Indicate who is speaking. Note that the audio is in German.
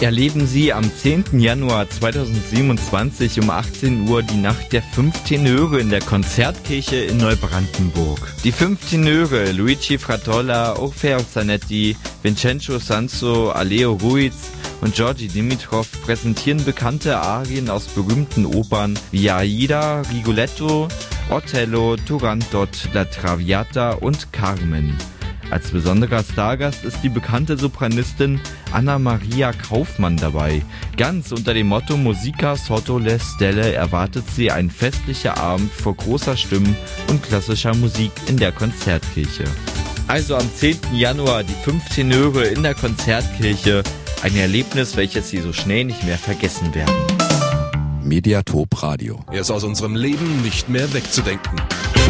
Speaker 1: Erleben Sie am 10. Januar 2027 um 18 Uhr die Nacht der 5 Tenöre in der Konzertkirche in Neubrandenburg. Die 5 Tenöre Luigi Fratolla, Orfeo Zanetti, Vincenzo Sanso, Aleo Ruiz und Georgi Dimitrov präsentieren bekannte Arien aus berühmten Opern wie Aida, Rigoletto, Otello, Turandot, La Traviata und Carmen. Als besonderer Stargast ist die bekannte Sopranistin Anna-Maria Kaufmann dabei. Ganz unter dem Motto Musica sotto le stelle erwartet sie ein festlicher Abend vor großer Stimmen und klassischer Musik in der Konzertkirche. Also am 10. Januar die 5 Tenöre in der Konzertkirche. Ein Erlebnis, welches Sie so schnell nicht mehr vergessen werden.
Speaker 2: Mediatop Radio.
Speaker 3: Er ist aus unserem Leben nicht mehr wegzudenken.